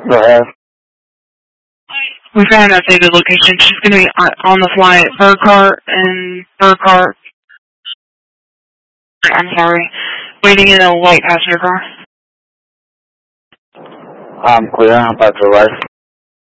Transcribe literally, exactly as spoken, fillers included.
Go ahead. We found an updated location. She's going to be on the fly at Burkhart and Burkhart. I'm sorry. Waiting in a white passenger car. I'm clear. How about your wife?